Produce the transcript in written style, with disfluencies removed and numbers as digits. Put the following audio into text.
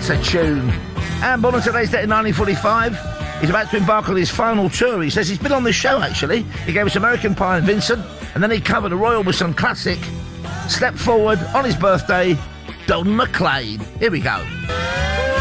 That's a tune. And born on today's date in 1945. He's about to embark on his final tour. He says he's been on this show, actually. He gave us American Pie and Vincent, and then he covered a Roy Orbison classic, Step Forward, on his birthday, Don McLean. Here we go.